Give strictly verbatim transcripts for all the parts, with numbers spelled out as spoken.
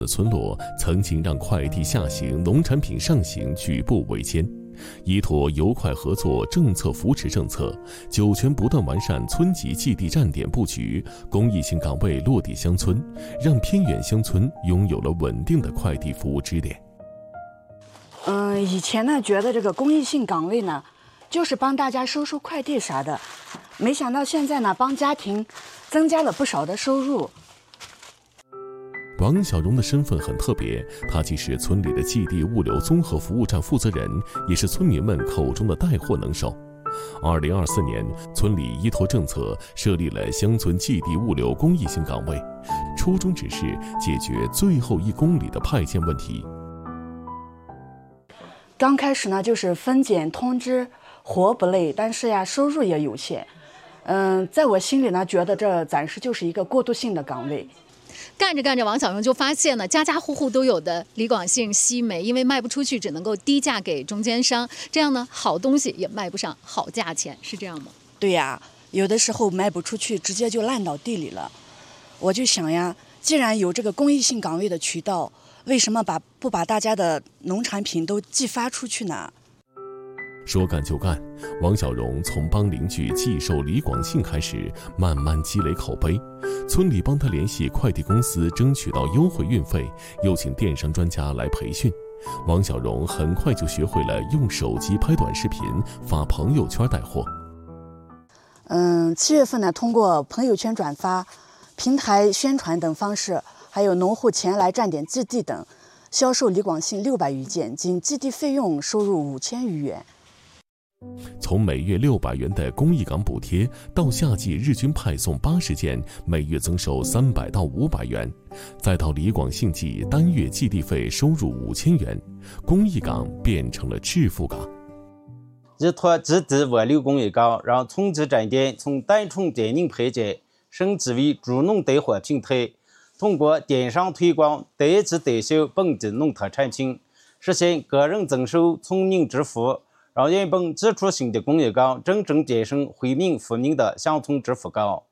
村落曾经让快递下行、农产品上行举步维艰。依托油快合作政策扶持政策，酒泉不断完善村级寄递站点布局，公益性岗位落地乡村，让偏远乡村拥有了稳定的快递服务支点。 嗯，以前呢，觉得这个公益性岗位呢，就是帮大家收收快递啥的，没想到现在呢，帮家庭增加了不少的收入。 王小荣的身份很特别，他既是村里的寄递物流综合服务站负责人，也是村民们口中的带货能手。二零二四年，村里依托政策设立了乡村寄递物流公益性岗位，初衷只是解决最后一公里的派件问题。 刚开始呢，就是分拣通知，活不累，但是呀，收入也有限。嗯，在我心里呢，觉得这暂时就是一个过渡性的岗位。 干着干着，王小荣就发现呢，家家户户都有的李广信西梅，因为卖不出去，只能够低价给中间商，这样呢，好东西也卖不上好价钱，是这样吗？ 对呀，有的时候卖不出去，直接就烂到地里了。我就想呀，既然有这个公益性岗位的渠道，为什么把不把大家的农产品都寄发出去呢？ 说干就干，王小荣从帮邻居寄售李广信开始，慢慢积累口碑。村里帮他联系快递公司，争取到优惠运费，又请电商专家来培训。王小荣很快就学会了用手机拍短视频、发朋友圈带货。 嗯，七月份呢，通过朋友圈转发、平台宣传等方式，还有农户前来站点寄递等，销售李广信六百余件，仅寄递费用收入五千余元。 从每月六百元的公益岗补贴，到夏季日均派送八十件，每月增收三百到五百元，再到李广信寄单月寄递费收入五千元，公益岗变成了致富岗。 依托寄递物流公益岗，让村级站点从单纯点零配件升级为助农带货平台，通过电商推广代寄代销本地农特产品，实现个人增收、村民致富，让原本基础性的公益岗真正变成惠民富民的乡村致富岗。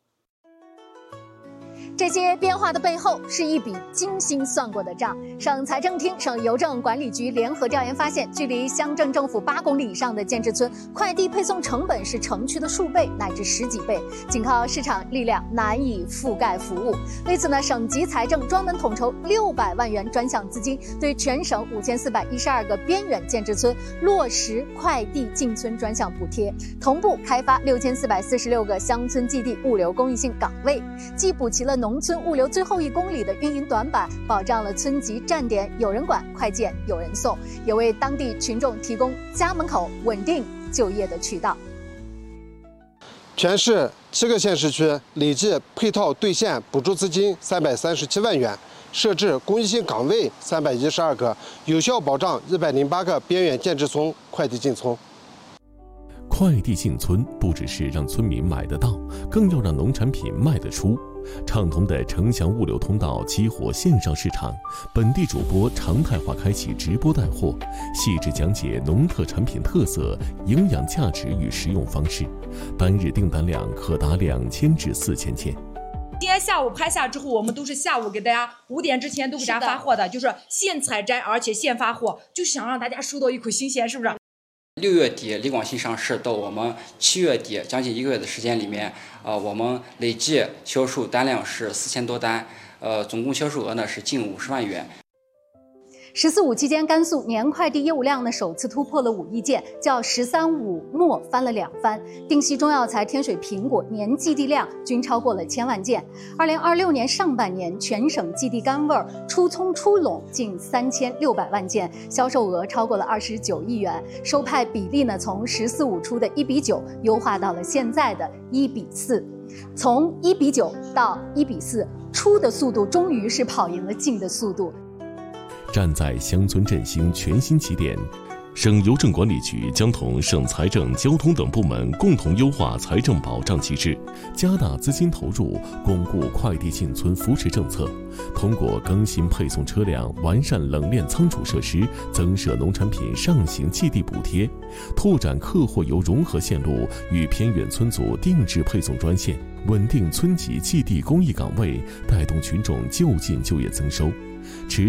这些变化的背后是一笔精心算过的账。省财政厅、省邮政管理局联合调研发现，距离乡镇政府八公里以上的建制村，快递配送成本是城区的数倍乃至十几倍，仅靠市场力量难以覆盖服务。为此呢，省级财政专门统筹六百万元专项资金，对全省五千四百一十二个边远建制村落实快递进村专项补贴，同步开发六千四百四十六个乡村寄递物流公益性岗位，既补齐了农农村物流最后一公里的运营短板，保障了村级站点有人管、快件有人送，也为当地群众提供家门口稳定就业的渠道。 全市七个县市区累计配套兑现补助资金三百三十七万元，设置公益性岗位三百一十二个，有效保障一百零八个边远建制村快递进村。 快递进村不只是让村民买得到，更要让农产品卖得出。畅通的城乡物流通道激活线上市场，本地主播常态化开启直播带货，细致讲解农特产品特色、营养价值与食用方式，单日订单量可达两千至四千件。 今天下午拍下之后，我们都是下午给大家五点之前都给大家发货的，就是现采摘而且现发货，就想让大家收到一口新鲜，是不是？ 六月底李广信上市到我们七月底将近一个月的时间里面，呃，我们累计销售单量是四千多单，呃，总共销售额呢是近五十万元。 十四五期间，甘肃年快递业务量呢首次突破了五亿件，较“十三五”末翻了两番。定西中药材、天水苹果年寄递量均超过了千万件。二零二六年上半年，全省寄递甘味儿、初葱、初垄近三千六百万件，销售额超过了二十九亿元，收派比例呢从“十四五”初的一比九优化到了现在的一比四。从一比九到一比四，出的速度终于是跑赢了进的速度。 站在乡村振兴全新起点，省邮政管理局将同省财政、交通等部门共同优化财政保障机制，加大资金投入，巩固快递进村扶持政策。通过更新配送车辆、完善冷链仓储设施，增设农产品上行寄递补贴，拓展客货游融合线路与偏远村组定制配送专线，稳定村级寄递公益岗位，带动群众就近就业增收。 持